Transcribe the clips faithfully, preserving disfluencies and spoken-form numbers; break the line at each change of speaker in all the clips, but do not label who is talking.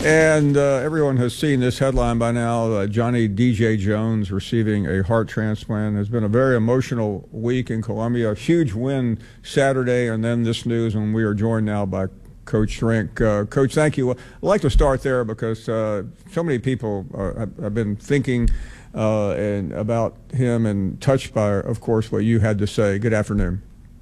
And uh, everyone has seen this headline by now. Uh, Johnny D J Jones receiving a heart transplant. It's been a very emotional week in Columbia. A huge win Saturday, and then this news, and we are joined now by Coach Shrink. Uh, Coach, thank you. I'd like to start there because uh, so many people uh, have, have been thinking uh, and about him and touched by, of course, what you had to say. Good afternoon.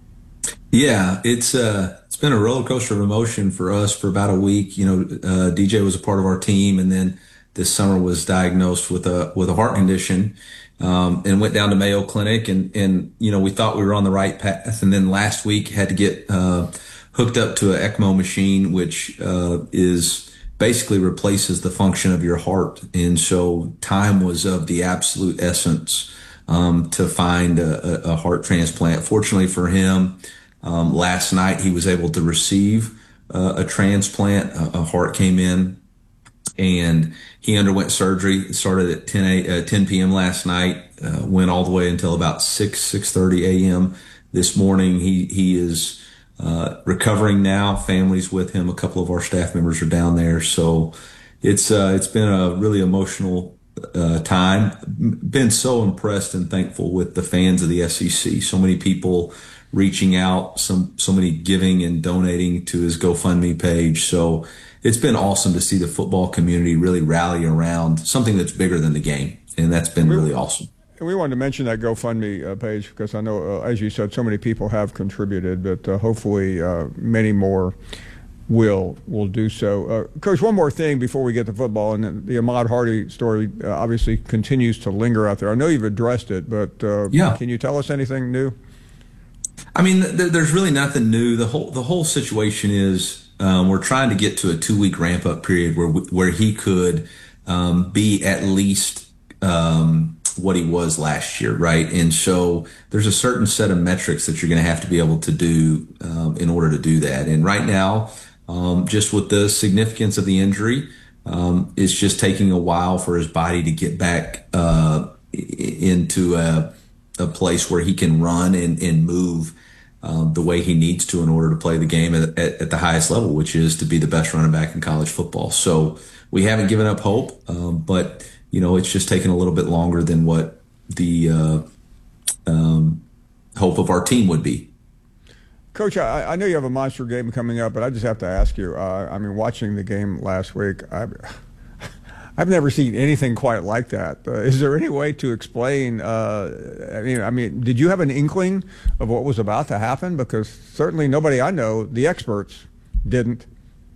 Yeah, it's uh, it's been a roller coaster of emotion for us for about a week. You know, uh, D J was a part of our team, and then this summer was diagnosed with a with a heart condition, um, and went down to Mayo Clinic, and and you know we thought we were on the right path, and then last week had to get uh, hooked up to an ECMO machine, which uh, is basically replaces the function of your heart, and so time was of the absolute essence um, to find a, a heart transplant. Fortunately for him. Um, last night he was able to receive uh, a transplant. A, a heart came in, and he underwent surgery. It started at ten p.m. last night, uh, went all the way until about six six thirty a.m. this morning. He he is uh, recovering now. Family's with him. A couple of our staff members are down there, so it's uh, it's been a really emotional uh, time. Been so impressed and thankful with the fans of the S E C. So many people reaching out, some so many giving and donating to his GoFundMe page. So it's been awesome to see the football community really rally around something that's bigger than the game, and that's been really awesome.
We wanted to mention that GoFundMe uh, page because I know, uh, as you said, so many people have contributed, but uh, hopefully uh, many more will will do so. Uh, Coach, one more thing before we get to football, and the Ahmad Hardy story uh, obviously continues to linger out there. I know you've addressed it, but uh,
yeah.
Can you tell us anything new?
I mean, th- there's really nothing new. The whole the whole situation is um, we're trying to get to a two week ramp up period where where he could um, be at least um, what he was last year, right? And so there's a certain set of metrics that you're going to have to be able to do um, in order to do that. And right now, um, just with the significance of the injury, um, it's just taking a while for his body to get back uh, into a a place where he can run and, and move um, the way he needs to in order to play the game at, at, at the highest level, which is to be the best running back in college football. So we haven't given up hope, um, but, you know, it's just taken a little bit longer than what the uh, um, hope of our team would be.
Coach, I, I know you have a monster game coming up, but I just have to ask you, uh, I mean, watching the game last week, I I've never seen anything quite like that. Uh, is there any way to explain? Uh, I mean, I mean, did you have an inkling of what was about to happen? Because certainly nobody I know, the experts, didn't.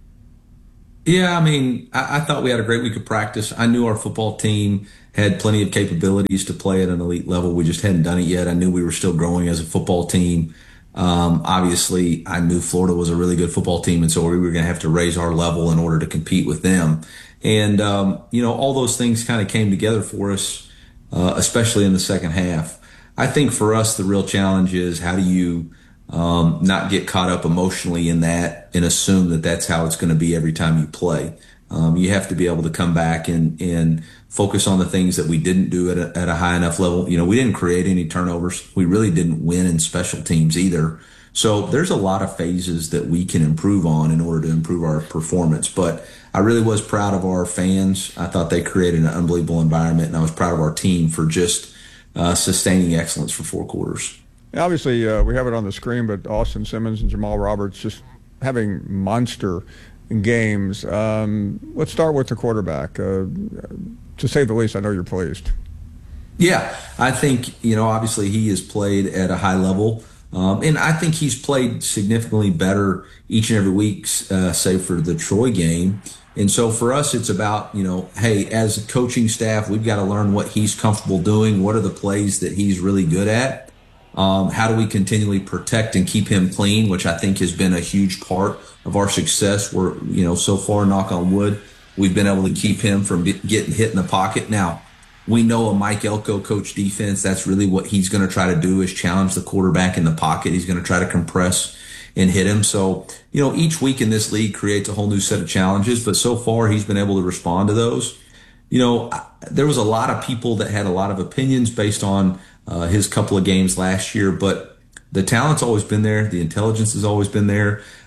Yeah, I mean, I, I thought we had a great week of practice. I knew our football team had plenty of capabilities to play at an elite level. We just hadn't done it yet. I knew we were still growing as a football team. Um, obviously, I knew Florida was a really good football team, and so we were going to have to raise our level in order to compete with them. And, um, you know, all those things kind of came together for us, uh, especially in the second half. I think for us, the real challenge is how do you um, not get caught up emotionally in that and assume that that's how it's going to be every time you play. Um, you have to be able to come back and, and focus on the things that we didn't do at a, at a high enough level. You know, we didn't create any turnovers. We really didn't win in special teams either. So there's a lot of phases that we can improve on in order to improve our performance. But I really was proud of our fans. I thought they created an unbelievable environment, and I was proud of our team for just uh, sustaining excellence for four quarters.
Obviously, uh, we have it on the screen, but Austin Simmons and Jamal Roberts just having monster games. Um, let's start with the quarterback. Uh, to say the least, I know you're pleased.
Yeah, I think, you know, obviously he has played at a high level. Um, and I think he's played significantly better each and every week, uh, save for the Troy game. And so for us, it's about, you know, hey, as a coaching staff, we've got to learn what he's comfortable doing. What are the plays that he's really good at? Um, how do we continually protect and keep him clean, which I think has been a huge part of our success. We're, you know, so far, knock on wood, we've been able to keep him from getting hit in the pocket. Now, we know a Mike Elko coach defense, that's really what he's going to try to do is challenge the quarterback in the pocket. He's going to try to compress and hit him. So, you know, each week in this league creates a whole new set of challenges, but so far he's been able to respond to those. You know, there was a lot of people that had a lot of opinions based on uh, his couple of games last year, but the talent's always been there. The intelligence has always been there.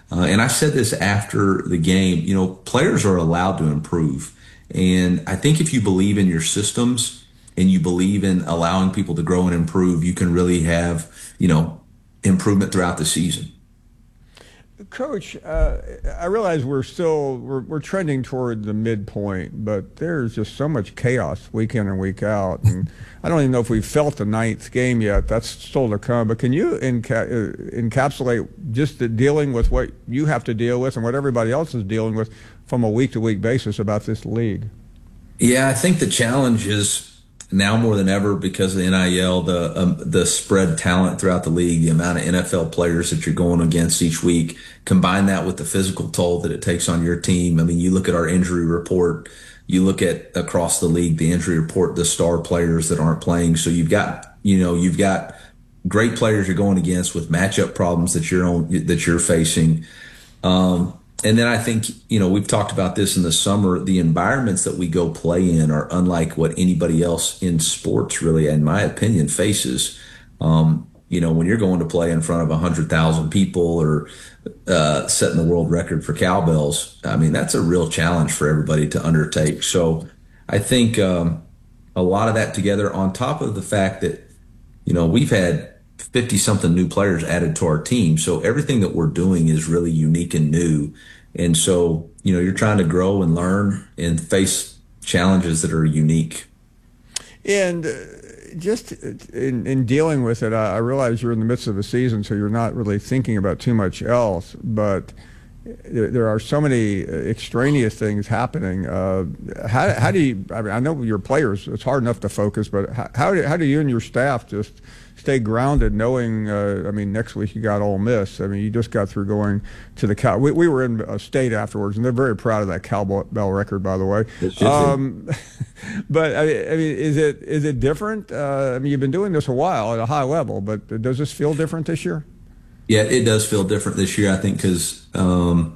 Uh, and I said this after the game, you know, players are allowed to improve. And I think if you believe in your systems and you believe in allowing people to grow and improve, you can really have, you know, improvement throughout the season.
Coach, uh, I realize we're still we're, we're trending toward the midpoint, but there's just so much chaos week in and week out, and I don't even know if we've felt the ninth game yet. That's still to come. But can you enca- encapsulate just the dealing with what you have to deal with and what everybody else is dealing with from a week-to-week basis about this league?
Yeah, I think the challenge is now more than ever because of the N I L, the um, the spread talent throughout the league, the amount of N F L players that you're going against each week, combine that with the physical toll that it takes on your team. I mean, you look at our injury report, you look at across the league, the injury report, the star players that aren't playing. So you've got, you know, you've got great players you're going against with matchup problems that you're on, that you're facing. Um, And then I think, you know, we've talked about this in the summer. The environments that we go play in are unlike what anybody else in sports really, in my opinion, faces. Um, you know, when you're going to play in front of one hundred thousand people or uh, setting the world record for cowbells, I mean, that's a real challenge for everybody to undertake. So I think um, a lot of that together on top of the fact that, you know, we've had fifty-something new players added to our team. So everything that we're doing is really unique and new. And so, you know, you're trying to grow and learn and face challenges that are unique.
And uh, just in, in dealing with it, I, I realize you're in the midst of the season, so you're not really thinking about too much else. But there, there are so many extraneous things happening. Uh, how, how do you, I mean, I know your players, it's hard enough to focus, but how, how, do, how do you and your staff just stay grounded knowing, uh, I mean, next week you got Ole Miss. I mean, you just got through going to the Cow. We, we were in a state afterwards, and they're very proud of that cowbell record, by the way. Um, but, I mean, I mean, is it is it different? Uh, I mean, you've been doing this a while at a high level, but does this feel different this year?
Yeah, it does feel different this year, I think, because um,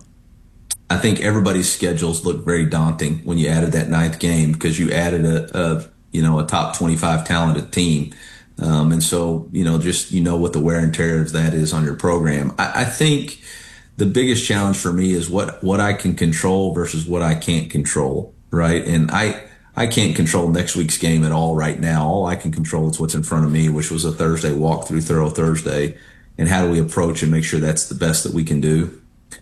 I think everybody's schedules look very daunting when you added that ninth game because you added a, a, you know, a top twenty-five talented team. Um, and so, you know, just, you know, what the wear and tear of that is on your program. I, I think the biggest challenge for me is what, what I can control versus what I can't control. Right. And I, I can't control next week's game at all right now. All I can control is what's in front of me, which was a Thursday walkthrough, thorough Thursday. And how do we approach and make sure that's the best that we can do?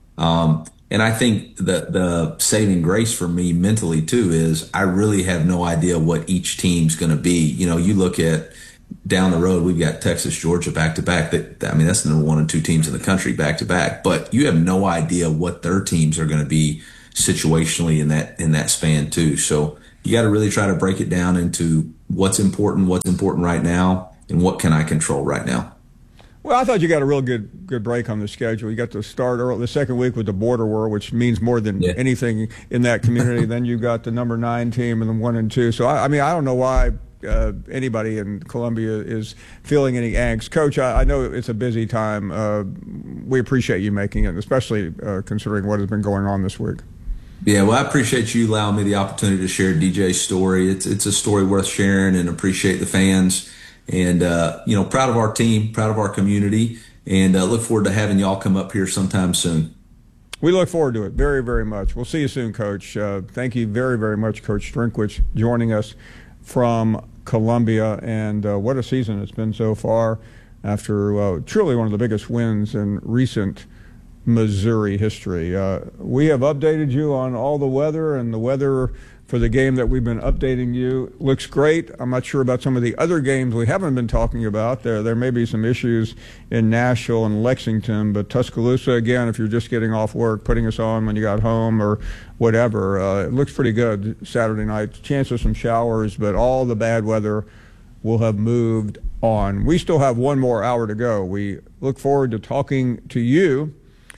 Um, and I think that the saving grace for me mentally too is I really have no idea what each team's going to be. You know, you look at, down the road, we've got Texas, Georgia back to back. That I mean, that's the number one and two teams in the country back to back. But you have no idea what their teams are going to be situationally in that in that span too. So you got to really try to break it down into what's important, what's important right now, and what can I control right now.
Well, I thought you got a real good good break on the schedule. You got to start early, the second week with the Border War, which means more than yeah. anything in that community. Then you got the number nine team and the one and two. So I, I mean, I don't know why. Uh, anybody in Columbia is feeling any angst. Coach, I, I know it's a busy time. Uh, we appreciate you making it, especially uh, considering what has been going on this week.
Yeah, well, I appreciate you allowing me the opportunity to share D J's story. It's it's a story worth sharing, and appreciate the fans. And, uh, you know, proud of our team, proud of our community, and uh, look forward to having y'all come up here sometime soon.
We look forward to it very, very much. We'll see you soon, Coach. Uh, thank you very, very much, Coach Drinkwitz, joining us from Columbia, and uh, what a season it's been so far after uh, truly one of the biggest wins in recent Missouri history. Uh, we have updated you on all the weather, and the weather for the game that we've been updating you looks great. I'm not sure about some of the other games we haven't been talking about. There, there may be some issues in Nashville and Lexington, but Tuscaloosa, again, if you're just getting off work, putting us on when you got home or whatever, uh, it looks pretty good Saturday night. Chance of some showers, but all the bad weather will have moved on. We still have one more hour to go. We look forward to talking to you.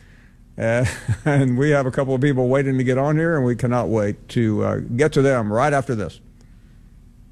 Uh, and we have a couple of people waiting to get on here, and we cannot wait to uh, get to them right after this.